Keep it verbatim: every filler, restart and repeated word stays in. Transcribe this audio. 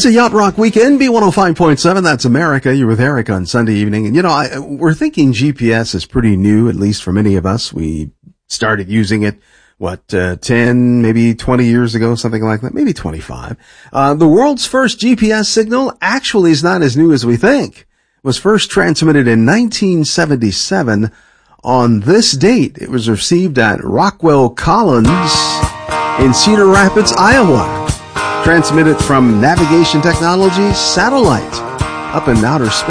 It's a Yacht Rock weekend, B one oh five point seven, that's America. You're with Eric on Sunday evening. And, you know, I, we're thinking G P S is pretty new, at least for many of us. We started using it, what, uh, ten, maybe twenty years ago, something like that, maybe twenty-five. Uh, the world's first G P S signal actually is not as new as we think. It was first transmitted in nineteen seventy-seven. On this date, it was received at Rockwell Collins in Cedar Rapids, Iowa. Transmitted from Navigation Technologies satellite up in outer space.